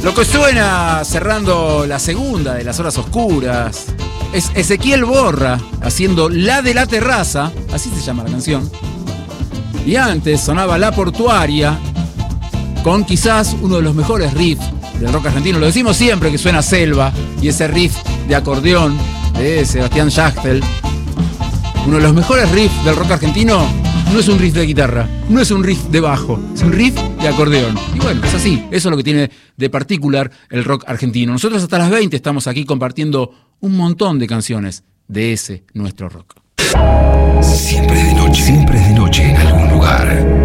Lo que suena cerrando la segunda de las horas oscuras es Ezequiel Borra haciendo La de la Terraza, así se llama la canción. Y antes sonaba La Portuaria con quizás uno de los mejores riffs del rock argentino. Lo decimos siempre que suena Selva y ese riff de acordeón de Sebastián Yachtel. Uno de los mejores riffs del rock argentino no es un riff de guitarra, no es un riff de bajo, es un riff de acordeón. Y bueno, es así, eso es lo que tiene de particular el rock argentino. Nosotros hasta las 20 estamos aquí compartiendo un montón de canciones de ese nuestro rock. Siempre es de noche en algún lugar.